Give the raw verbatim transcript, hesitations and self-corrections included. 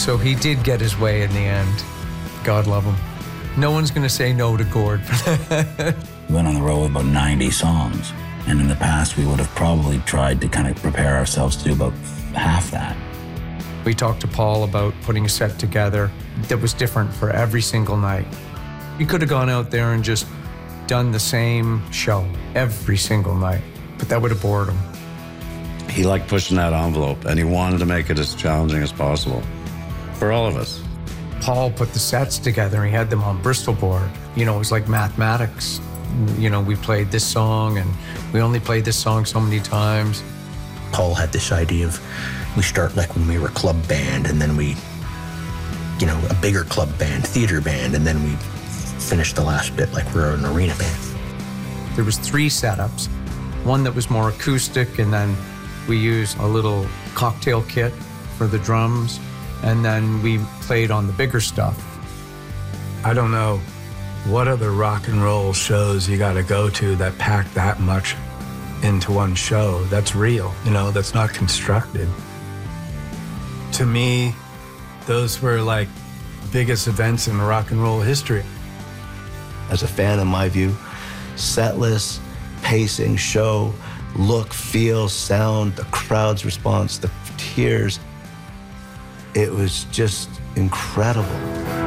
So he did get his way in the end. God love him. No one's going to say no to Gord for that. We went on the road with about ninety songs. And in the past, we would have probably tried to kind of prepare ourselves to do about half that. We talked to Paul about putting a set together that was different for every single night. We could have gone out there and just done the same show every single night, but that would have bored him. He liked pushing that envelope, and he wanted to make it as challenging as possible for all of us. Paul put the sets together. He had them on Bristol board. You know, it was like mathematics. You know, we played this song, and we only played this song so many times. Paul had this idea of, we start like when we were a club band, and then we, you know, a bigger club band, theater band, and then we finish the last bit like we're an arena band. There was three setups. One that was more acoustic, and then we used a little cocktail kit for the drums, and then we played on the bigger stuff. I don't know what other rock and roll shows you got to go to that pack that much into one show. That's real, you know, that's not constructed. To me, those were like biggest events in rock and roll history. As a fan, in my view, set list, pacing, show, look, feel, sound, the crowd's response, the tears, it was just incredible.